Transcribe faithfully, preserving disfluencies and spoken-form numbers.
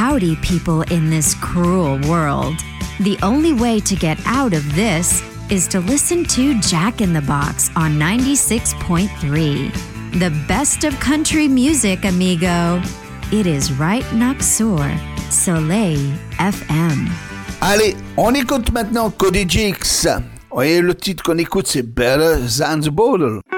howdy, people in this cruel world. The only way to get out of this is to listen to Jack in the Box on ninety-six point three. The best of country music, amigo. It is right next door, Soleil F M. Allez, on écoute maintenant Cody Jinks. Et le titre qu'on écoute, c'est Better Than the Bottle.